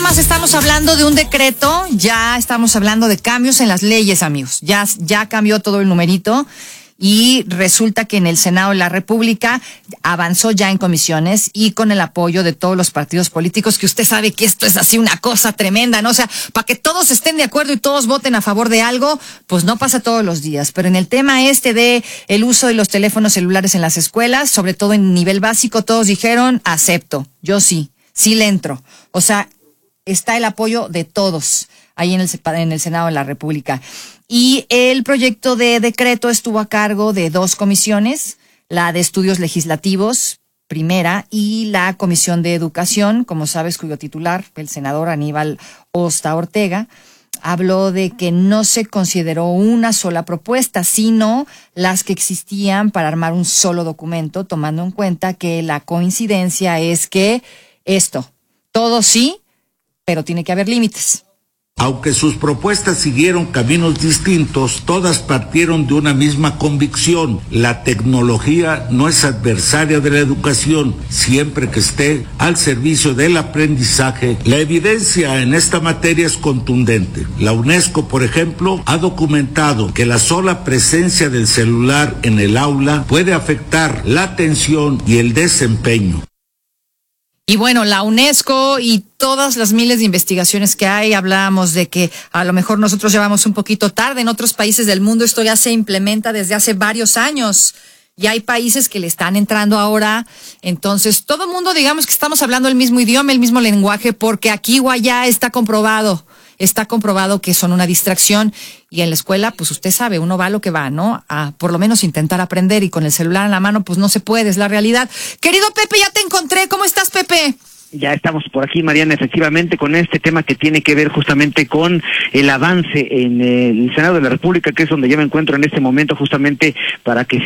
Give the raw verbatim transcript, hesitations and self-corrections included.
más estamos hablando de un decreto, ya estamos hablando de cambios en las leyes, amigos. Ya, ya cambió todo el numerito y resulta que en el Senado de la República avanzó ya en comisiones y con el apoyo de todos los partidos políticos, que usted sabe que esto es así una cosa tremenda, ¿no? O sea, para que todos estén de acuerdo y todos voten a favor de algo, pues no pasa todos los días. Pero en el tema este de el uso de los teléfonos celulares en las escuelas, sobre todo en nivel básico, todos dijeron, acepto, yo sí, sí le entro. O sea, está el apoyo de todos ahí en el, en el Senado de la República. Y el proyecto de decreto estuvo a cargo de dos comisiones, la de Estudios Legislativos, primera, y la Comisión de Educación, como sabes, cuyo titular, el senador Aníbal Osta Ortega, habló de que no se consideró una sola propuesta, sino las que existían para armar un solo documento, tomando en cuenta que la coincidencia es que esto, todo sí, pero tiene que haber límites. Aunque sus propuestas siguieron caminos distintos, todas partieron de una misma convicción. La tecnología no es adversaria de la educación, siempre que esté al servicio del aprendizaje. La evidencia en esta materia es contundente. La UNESCO, por ejemplo, ha documentado que la sola presencia del celular en el aula puede afectar la atención y el desempeño. Y bueno, la UNESCO y todas las miles de investigaciones que hay, hablábamos de que a lo mejor nosotros llevamos un poquito tarde. En otros países del mundo esto ya se implementa desde hace varios años. Y hay países que le están entrando ahora. Entonces, todo el mundo, digamos que estamos hablando el mismo idioma, el mismo lenguaje, porque aquí o allá está comprobado. Está comprobado que son una distracción. Y en la escuela, pues usted sabe, uno va a lo que va, ¿no? A por lo menos intentar aprender, y con el celular en la mano, pues no se puede, es la realidad. Querido Pepe, ya te encontré. ¿Cómo estás, Pepe? Ya estamos por aquí, Mariana, efectivamente, con este tema que tiene que ver justamente con el avance en el Senado de la República, que es donde yo me encuentro en este momento, justamente para que